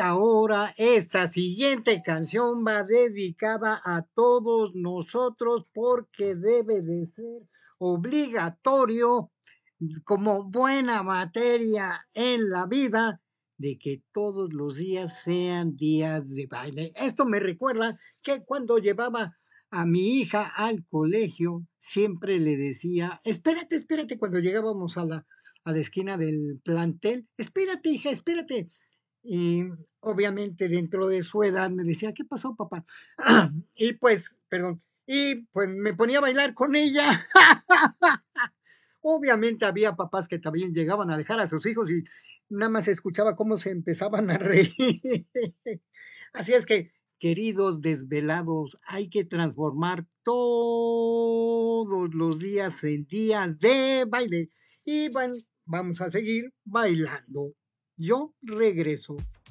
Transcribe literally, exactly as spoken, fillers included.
ahora esta siguiente canción va dedicada a todos nosotros porque debe de ser obligatorio como buena materia en la vida de que todos los días sean días de baile. Esto me recuerda que cuando llevaba a mi hija al colegio, siempre le decía, espérate, espérate, cuando llegábamos a la, a la esquina del plantel, espérate, hija, espérate. Y obviamente dentro de su edad me decía, ¿qué pasó, papá? Y pues, perdón, y pues me ponía a bailar con ella. Obviamente había papás que también llegaban a dejar a sus hijos y nada más escuchaba cómo se empezaban a reír. Así es que, queridos desvelados, hay que transformar todos los días en días de baile. Y bueno, vamos a seguir bailando. Yo regreso.